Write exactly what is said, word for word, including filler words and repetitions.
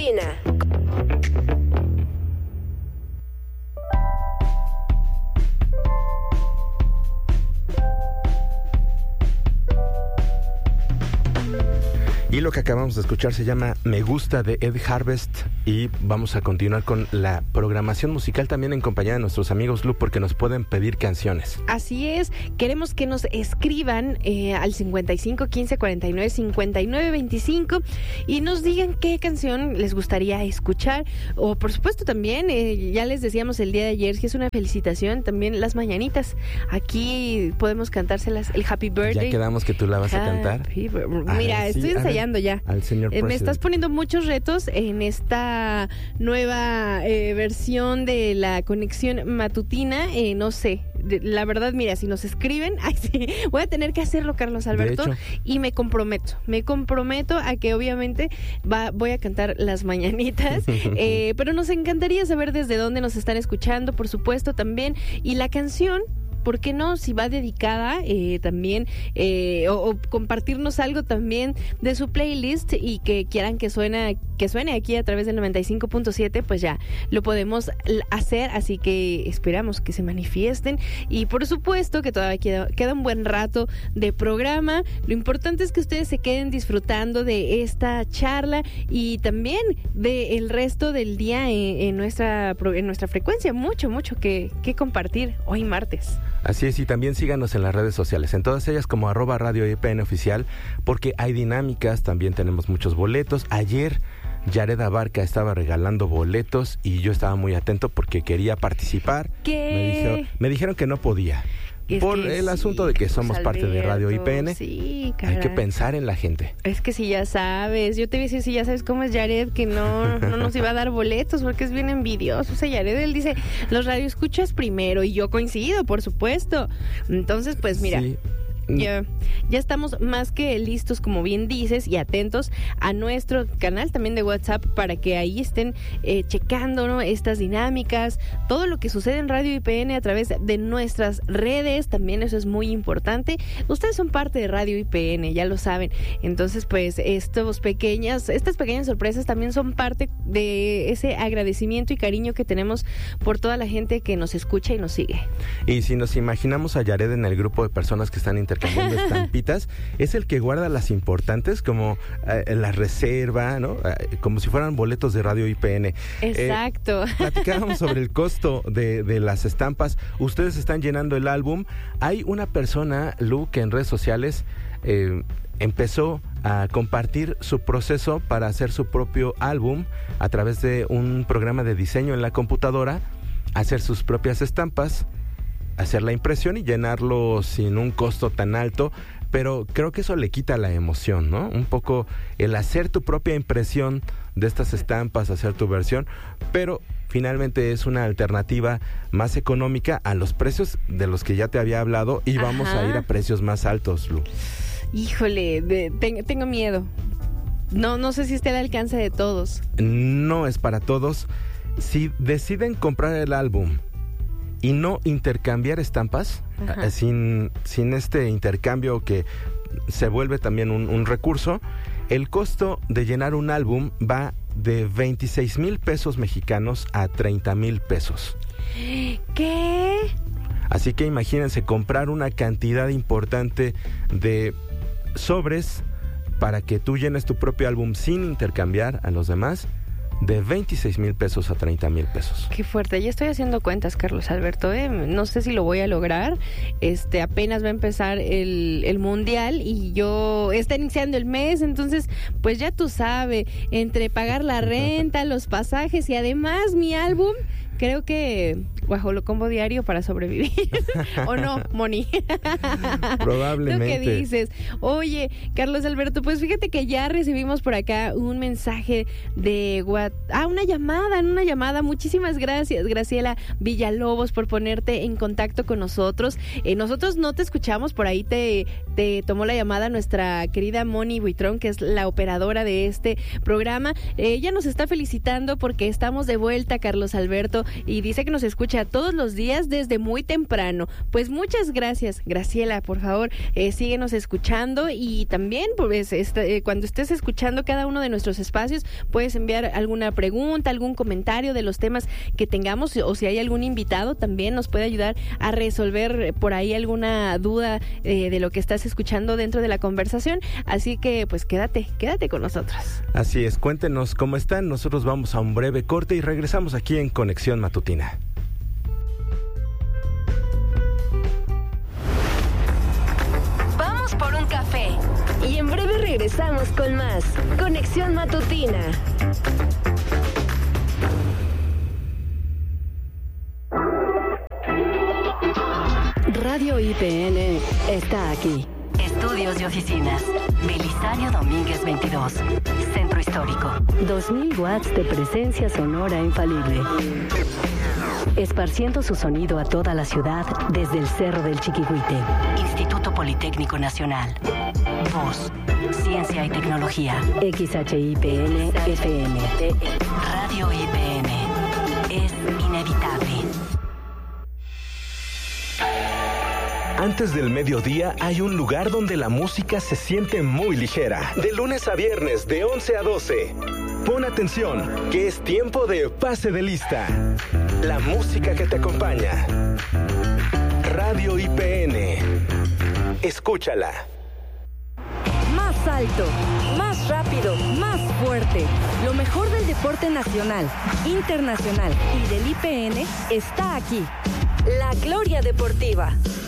Matutina. Y lo que acabamos de escuchar se llama Me Gusta, de Ed Harvest, y vamos a continuar con la programación musical también en compañía de nuestros amigos Lu, porque nos pueden pedir canciones. Así es, queremos que nos escriban eh, al cincuenta y cinco quince cuarenta y nueve cincuenta y nueve veinticinco y nos digan qué canción les gustaría escuchar, o por supuesto también, eh, ya les decíamos el día de ayer que es una felicitación, también las mañanitas, aquí podemos cantárselas, el Happy Birthday. Ya quedamos que tú la vas a cantar. Happy, mira, ver, estoy sí, ensayando ya. Al señor eh, me presidente. estás poniendo muchos retos en esta nueva eh, versión de la conexión matutina, eh, no sé, de, la verdad, mira, si nos escriben, ay, sí, voy a tener que hacerlo, Carlos Alberto, y me comprometo, me comprometo a que obviamente va, voy a cantar las mañanitas, eh, pero nos encantaría saber desde dónde nos están escuchando, por supuesto, también, y la canción, ¿por qué no? Si va dedicada eh, también, eh, o, o compartirnos algo también de su playlist y que quieran que suene, que suene aquí a través del noventa y cinco punto siete, pues ya lo podemos hacer, así que esperamos que se manifiesten. Y por supuesto que todavía queda, queda un buen rato de programa. Lo importante es que ustedes se queden disfrutando de esta charla y también del resto del día en, en, nuestra, en nuestra frecuencia. Mucho, mucho que, que compartir hoy martes. Así es, y también síganos en las redes sociales, en todas ellas como arroba Radio I P N Oficial, porque hay dinámicas, también tenemos muchos boletos. Ayer Yared Abarca estaba regalando boletos y yo estaba muy atento porque quería participar. ¿Qué? Me dijeron, me dijeron que no podía. Es por el sí, asunto de que somos parte de Radio I P N, sí, hay que pensar en la gente. Es que si ya sabes, yo te voy a decir, si ya sabes cómo es Yared, que no, no nos iba a dar boletos porque es bien envidioso. O sea, Yared, él dice, los radioescuchas primero, y yo coincido, por supuesto. Entonces, pues mira... Sí. Ya, ya estamos más que listos, como bien dices, y atentos a nuestro canal también de WhatsApp para que ahí estén eh, checando, ¿no?, estas dinámicas, todo lo que sucede en Radio I P N a través de nuestras redes, también eso es muy importante. Ustedes son parte de Radio I P N, ya lo saben. Entonces, pues, estos pequeñas, estas pequeñas sorpresas también son parte de ese agradecimiento y cariño que tenemos por toda la gente que nos escucha y nos sigue. Y si nos imaginamos a Yared en el grupo de personas que están intercambiando cambiando estampitas, es el que guarda las importantes, como eh, la reserva, ¿no? Eh, como si fueran boletos de Radio I P N. Exacto. Eh, platicábamos sobre el costo de, de las estampas. Ustedes están llenando el álbum. Hay una persona, Lu, que en redes sociales eh, empezó a compartir su proceso para hacer su propio álbum a través de un programa de diseño en la computadora, hacer sus propias estampas, hacer la impresión y llenarlo sin un costo tan alto, pero creo que eso le quita la emoción, ¿no? Un poco el hacer tu propia impresión de estas estampas, hacer tu versión, pero finalmente es una alternativa más económica a los precios de los que ya te había hablado, y Ajá. vamos a ir a precios más altos, Lu. Híjole, de, te, tengo miedo. No, no sé si esté al alcance de todos. No es para todos. Si deciden comprar el álbum y no intercambiar estampas, eh, sin, sin este intercambio que se vuelve también un, un recurso, el costo de llenar un álbum va de veintiséis mil pesos mexicanos a treinta mil pesos. ¿Qué? Así que imagínense comprar una cantidad importante de sobres para que tú llenes tu propio álbum sin intercambiar a los demás, de veintiséis mil pesos a treinta mil pesos. Qué fuerte. Ya estoy haciendo cuentas, Carlos Alberto. ¿eh? No sé si lo voy a lograr. Este, apenas va a empezar el, el mundial y yo está iniciando el mes, entonces, pues ya tú sabes, entre pagar la renta, los pasajes y además mi álbum, creo que bajo lo combo diario para sobrevivir. ¿O no, Moni? Probablemente. ¿Tú qué dices? Oye, Carlos Alberto, pues fíjate que ya recibimos por acá un mensaje de what... Ah, una llamada, una llamada. Muchísimas gracias, Graciela Villalobos, por ponerte en contacto con nosotros. Eh, nosotros no te escuchamos, por ahí te, te tomó la llamada nuestra querida Moni Buitrón, que es la operadora de este programa. Eh, ella nos está felicitando porque estamos de vuelta, Carlos Alberto. y dice que nos escucha todos los días desde muy temprano. Pues muchas gracias, Graciela, por favor, eh, síguenos escuchando y también pues este, eh, cuando estés escuchando cada uno de nuestros espacios puedes enviar alguna pregunta, algún comentario de los temas que tengamos o si hay algún invitado también nos puede ayudar a resolver por ahí alguna duda eh, de lo que estás escuchando dentro de la conversación. Así que pues quédate, quédate con nosotros. Así es, cuéntenos cómo están. Nosotros vamos a un breve corte y regresamos aquí en Conexión Matutina. Vamos por un café y en breve regresamos con más Conexión Matutina. Radio I P N está aquí. Estudios y oficinas. Belisario Domínguez veintidós. Centro Histórico. dos mil watts de presencia sonora infalible. Esparciendo su sonido a toda la ciudad desde el Cerro del Chiquihuite. Instituto Politécnico Nacional. Voz, Ciencia y Tecnología. X H I P N F M. Radio I P N. Es inevitable. Antes del mediodía hay un lugar donde la música se siente muy ligera. De lunes a viernes, de once a doce. Pon atención, que es tiempo de pase de lista. La música que te acompaña. Radio I P N. Escúchala. Más alto, más rápido, más fuerte. Lo mejor del deporte nacional, internacional y del I P N está aquí. La Gloria Deportiva.